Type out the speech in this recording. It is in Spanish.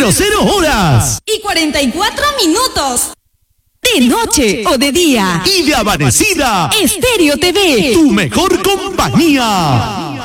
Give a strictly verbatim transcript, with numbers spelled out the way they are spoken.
cero horas. Y cuarenta y cuatro minutos. De noche o de día. Y de amanecida. Estéreo T V. Tu mejor compañía.